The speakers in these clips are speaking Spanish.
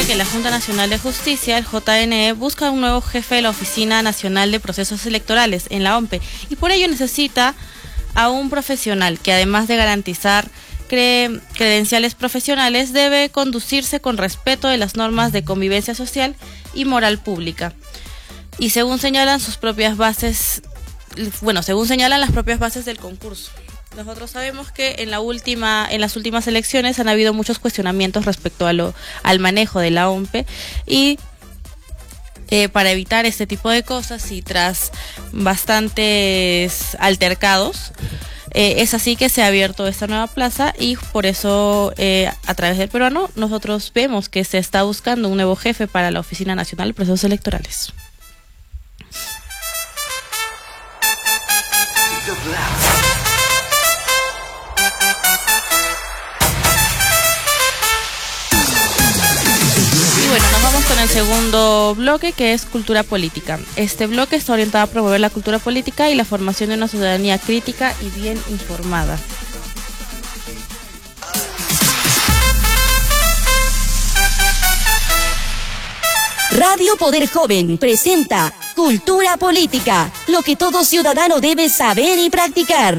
sabe que la Junta Nacional de Justicia, el JNE, busca un nuevo jefe de la Oficina Nacional de Procesos Electorales en la OMPE y por ello necesita a un profesional que, además de garantizar credenciales profesionales, debe conducirse con respeto de las normas de convivencia social y moral pública. Y según señalan las propias bases del concurso. Nosotros sabemos que en las últimas elecciones han habido muchos cuestionamientos respecto al manejo de la OMPE y para evitar este tipo de cosas y tras bastantes altercados, es así que se ha abierto esta nueva plaza y por eso a través del peruano nosotros vemos que se está buscando un nuevo jefe para la Oficina Nacional de Procesos Electorales. Y bueno, nos vamos con el segundo bloque, que es cultura política. Este bloque está orientado a promover la cultura política y la formación de una ciudadanía crítica y bien informada. Radio Poder Joven presenta Cultura Política, lo que todo ciudadano debe saber y practicar.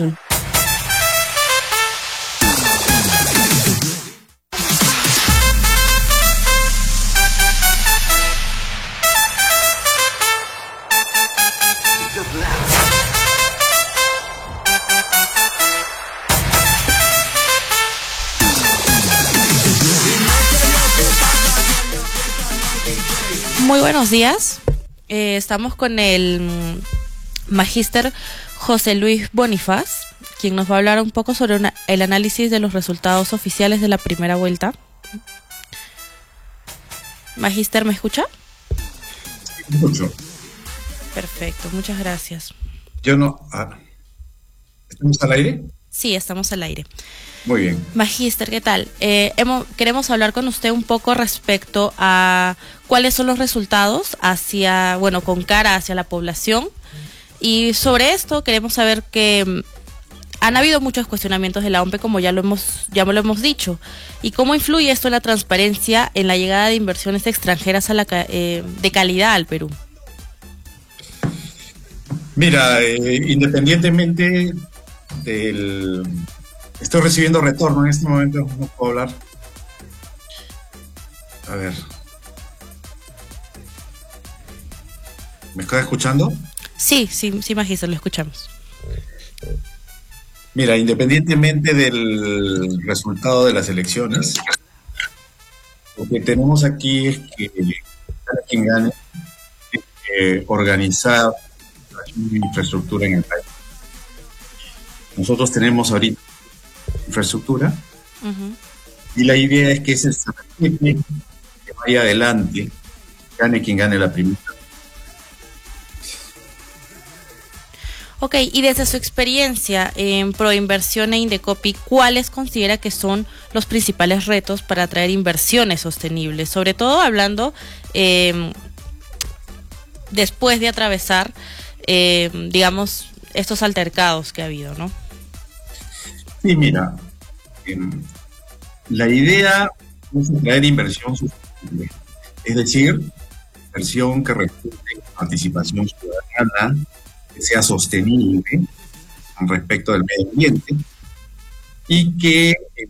Muy buenos días. Estamos con el magíster José Luis Bonifaz, quien nos va a hablar un poco sobre el análisis de los resultados oficiales de la primera vuelta. Magíster, ¿me escucha? Sí, me escucho. Perfecto, muchas gracias. Yo no... ¿Estamos al aire? Sí, estamos al aire. Muy bien. Magíster, ¿qué tal? Queremos hablar con usted un poco respecto a cuáles son los resultados con cara hacia la población. Y sobre esto queremos saber que han habido muchos cuestionamientos de la OMPE, como ya lo hemos dicho. ¿Y cómo influye esto en la transparencia en la llegada de inversiones extranjeras de calidad al Perú? Mira, independientemente del... Estoy recibiendo retorno en este momento, no puedo hablar. A ver. ¿Me estás escuchando? Sí, magíster, lo escuchamos. Mira, independientemente del resultado de las elecciones, lo que tenemos aquí es que cada quien gane organizar la infraestructura en el país. Nosotros tenemos ahorita infraestructura, y la idea es que ese que vaya adelante, gane quien gane la primera. Ok, y desde su experiencia en Proinversión e Indecopi, ¿cuáles considera que son los principales retos para atraer inversiones sostenibles? Sobre todo hablando después de atravesar, estos altercados que ha habido, ¿no? Sí, mira, la idea es atraer inversión sostenible, es decir, inversión que resulte en participación ciudadana, que sea sostenible con respecto del medio ambiente y que,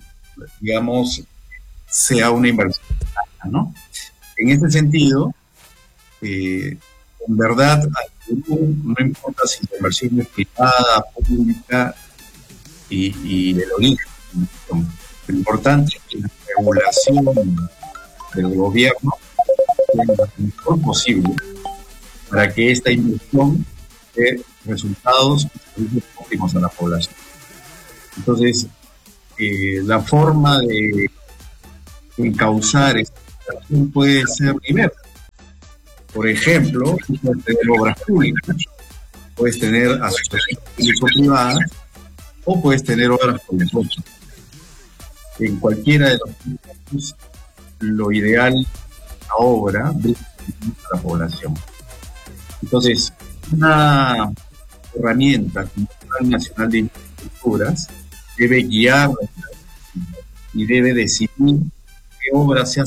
sea una inversión, ¿no? En ese sentido, en verdad, no importa si la inversión es privada, pública, y el origen. Lo importante es que la regulación del gobierno sea lo mejor posible para que esta inversión dé resultados óptimos a la población. Entonces, la forma de encauzar esta inversión puede ser diversa. Por ejemplo, puedes tener obras públicas, puedes tener asociaciones público-privadas, o puedes tener obras por negocio. En cualquiera de los casos, lo ideal es la obra de la población. Entonces, una herramienta como el Plan Nacional de Infraestructuras debe guiar y debe decidir qué obra se hace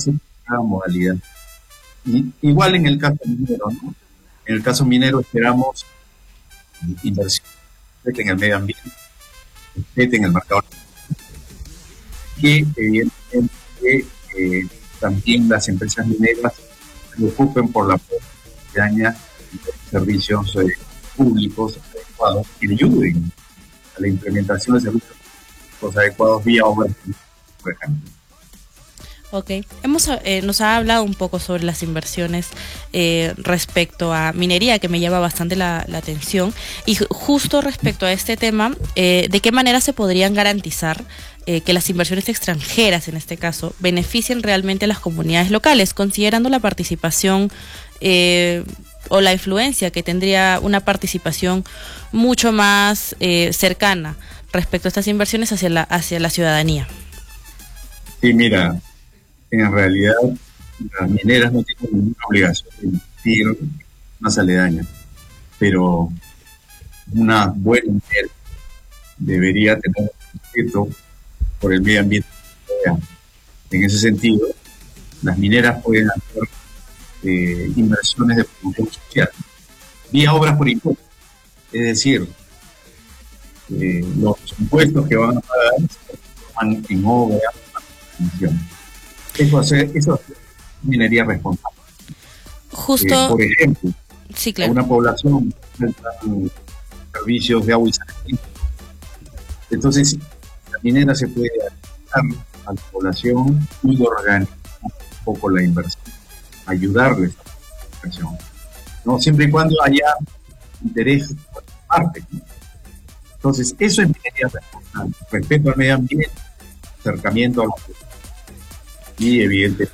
cada modalidad. Y, igual en el caso minero, ¿no? En el caso minero esperamos inversión en el medio ambiente, en el mercado, que evidentemente también las empresas mineras se preocupen por la daña de servicios públicos adecuados que ayuden a la implementación de servicios públicos adecuados vía obras, por ejemplo. Ok, nos ha hablado un poco sobre las inversiones respecto a minería, que me llama bastante la atención, y justo respecto a este tema, ¿de qué manera se podrían garantizar que las inversiones extranjeras, en este caso, beneficien realmente a las comunidades locales, considerando la participación o la influencia que tendría una participación mucho más cercana respecto a estas inversiones hacia la ciudadanía? Sí, mira, en realidad las mineras no tienen ninguna obligación de invertir más aledaña, pero una buena minera debería tener respeto por el medio ambiente. En ese sentido, las mineras pueden hacer inversiones de producción social vía obras por impuestos, es decir, los impuestos que van a pagar se transforman en obras de inversión. Eso es minería responsable. Justo. Por ejemplo, sí, claro. a una población necesitan servicios de agua y saneamiento. Entonces, la minera se puede adaptar a la población y organizar un poco la inversión, ayudarles a la inversión, ¿no? Siempre y cuando haya interés por parte, ¿no? Entonces, eso es minería responsable. Respeto al medio ambiente, acercamiento a la población y, evidentemente,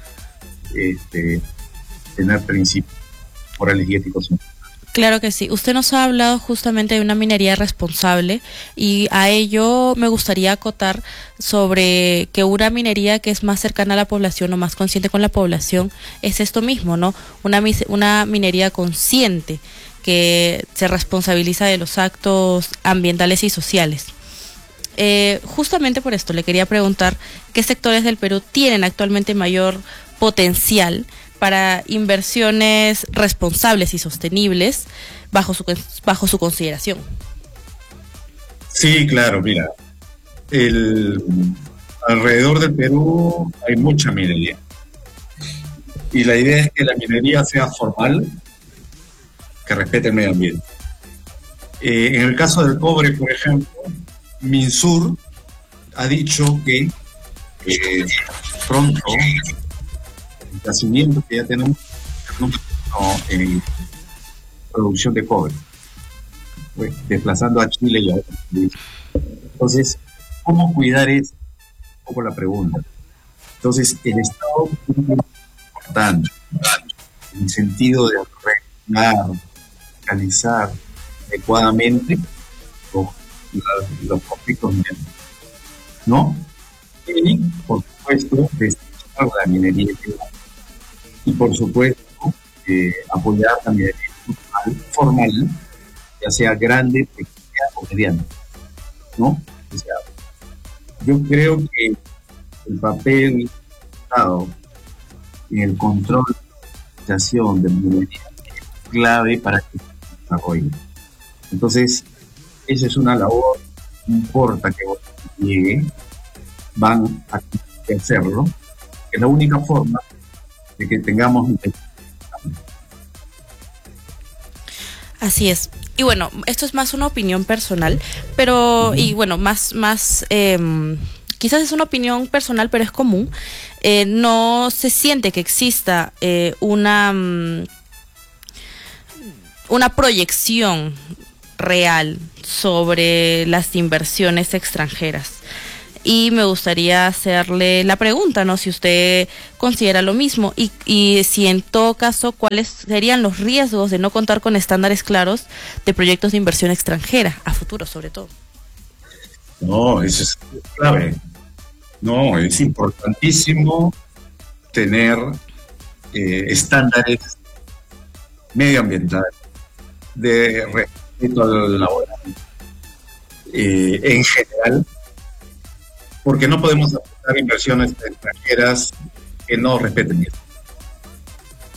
tener principios morales y éticos. Claro que sí. Usted nos ha hablado justamente de una minería responsable, y a ello me gustaría acotar sobre que una minería que es más cercana a la población o más consciente con la población es esto mismo, ¿no? Una minería consciente que se responsabiliza de los actos ambientales y sociales. Justamente por esto le quería preguntar qué sectores del Perú tienen actualmente mayor potencial para inversiones responsables y sostenibles bajo su consideración. Sí, claro, mira, alrededor del Perú hay mucha minería, y la idea es que la minería sea formal, que respete el medio ambiente. En el caso del cobre, por ejemplo, Minsur ha dicho que pronto el yacimiento que ya tenemos en producción de cobre, pues, desplazando a Chile y a otros países. Entonces, ¿cómo cuidar es un poco la pregunta? Entonces, el Estado tiene importante en el sentido de regular, canalizar adecuadamente los conflictos mineros, ¿no? Y, por supuesto, desarrollar la minería y, por supuesto, apoyar la minería formal, ya sea grande, pequeña o mediana, ¿no? O sea, yo creo que el papel del Estado en el control de la organización de minería es clave para que se desarrolle. Entonces, esa es una labor, no importa que llegue, van a tener que hacerlo, que es la única forma de que tengamos un. Así es. Y bueno, esto es más una opinión personal, pero, y bueno, quizás es una opinión personal, pero es común. No se siente que exista una proyección real sobre las inversiones extranjeras. Y me gustaría hacerle la pregunta, ¿no? Si usted considera lo mismo y si en todo caso, ¿cuáles serían los riesgos de no contar con estándares claros de proyectos de inversión extranjera a futuro, sobre todo? No, eso es clave. No, es importantísimo tener estándares medioambientales de respeto al laboral en general, porque no podemos aceptar inversiones extranjeras que no respeten esto.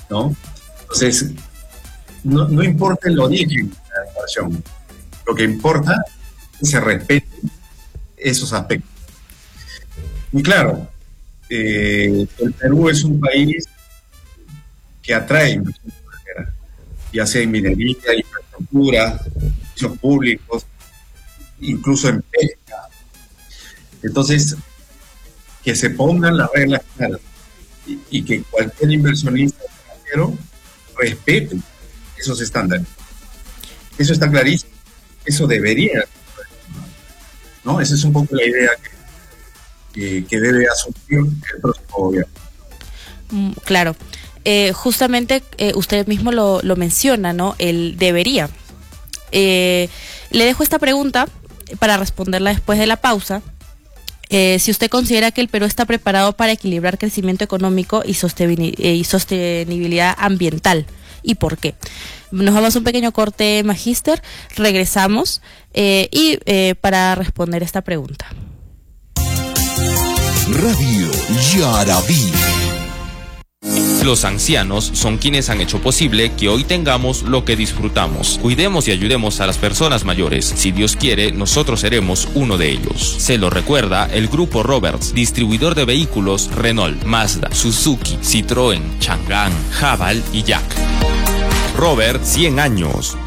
¿no? Entonces, no importa el origen de la inversión, lo que importa es que se respeten esos aspectos. Y claro, el Perú es un país que atrae inversión extranjera, ya sea en minería, infraestructura, servicios públicos, incluso en pesca. Entonces, que se pongan las reglas claras y que cualquier inversionista extranjero respete esos estándares. Eso está clarísimo. Eso debería, ¿no? Esa es un poco la idea que debe asumir el próximo gobierno. Claro. Justamente usted mismo lo menciona, ¿no? El debería. Le dejo esta pregunta para responderla después de la pausa. Si usted considera que el Perú está preparado para equilibrar crecimiento económico y sostenibilidad ambiental, ¿y por qué? Nos vamos a un pequeño corte, Magíster, regresamos para responder esta pregunta. Radio Yaraví. Los ancianos son quienes han hecho posible que hoy tengamos lo que disfrutamos. Cuidemos y ayudemos a las personas mayores. Si Dios quiere, nosotros seremos uno de ellos. Se lo recuerda el Grupo Roberts, distribuidor de vehículos Renault, Mazda, Suzuki, Citroën, Chang'an, Haval y Jack. Robert, 100 años.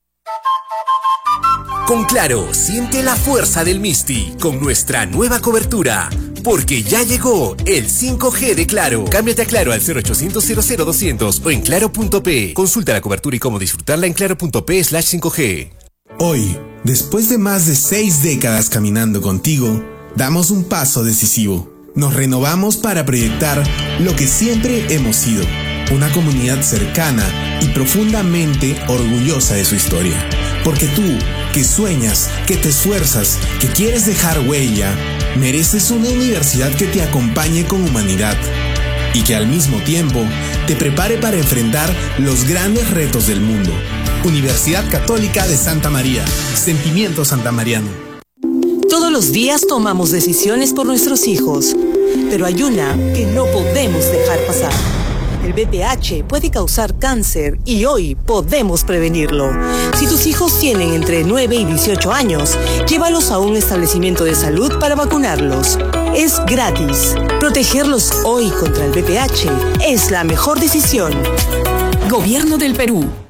Con Claro, siente la fuerza del Misti con nuestra nueva cobertura. Porque ya llegó el 5G de Claro. Cámbiate a Claro al 0800 00200 o en claro.p. Consulta la cobertura y cómo disfrutarla en claro.p/5G. Hoy, después de más de 6 décadas caminando contigo, damos un paso decisivo. Nos renovamos para proyectar lo que siempre hemos sido. Una comunidad cercana y profundamente orgullosa de su historia. Porque tú, que sueñas, que te esfuerzas, que quieres dejar huella, mereces una universidad que te acompañe con humanidad y que al mismo tiempo te prepare para enfrentar los grandes retos del mundo. Universidad Católica de Santa María. Sentimiento santamariano. Todos los días tomamos decisiones por nuestros hijos, pero hay una que no podemos dejar pasar. El VPH puede causar cáncer y hoy podemos prevenirlo. Si tus hijos tienen entre 9 y 18 años, llévalos a un establecimiento de salud para vacunarlos. Es gratis. Protegerlos hoy contra el VPH es la mejor decisión. Gobierno del Perú.